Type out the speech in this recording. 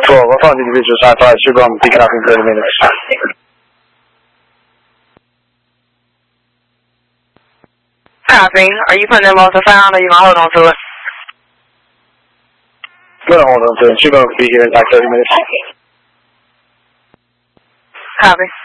12. I'll find the individual side 5. Should go on picking up in 30 minutes. Copy. Are you putting them on the file or are you going to hold on to it? I'm going to hold on to it. Should go on be here in like 30 minutes. Copy.